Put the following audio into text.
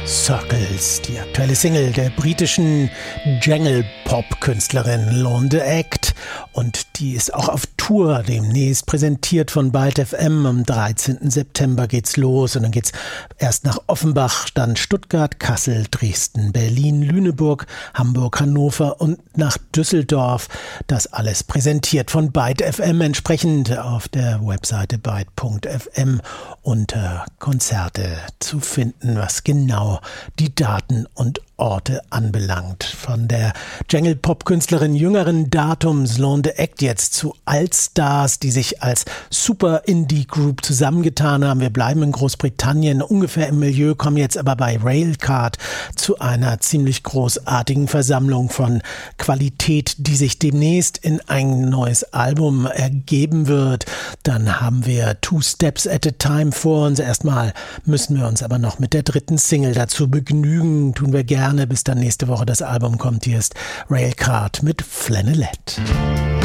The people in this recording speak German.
Circles, die aktuelle Single der britischen Jangle-Pop-Künstlerin Londe Act, und die ist auch auf Tour demnächst, präsentiert von Byte FM. Am 13. September geht's los und dann geht's erst nach Offenbach, dann Stuttgart, Kassel, Dresden, Berlin, Lüneburg, Hamburg, Hannover und nach Düsseldorf. Das alles präsentiert von Byte FM, entsprechend auf der Webseite byte.fm unter Konzerte zu finden, was genau die Daten und Orte anbelangt. Von der Jangle-Pop-Künstlerin jüngeren Datums Londe Act jetzt zu Allstars, die sich als Super-Indie-Group zusammengetan haben. Wir bleiben in Großbritannien, ungefähr im Milieu, kommen jetzt aber bei Railcard zu einer ziemlich großartigen Versammlung von Qualität, die sich demnächst in ein neues Album ergeben wird. Dann haben wir Two Steps at a Time vor uns. Erstmal müssen wir uns aber noch mit der dritten Single dazu begnügen. Tun wir gerne, bis dann nächste Woche das Album kommt. Hier ist Railcard mit Flanellette.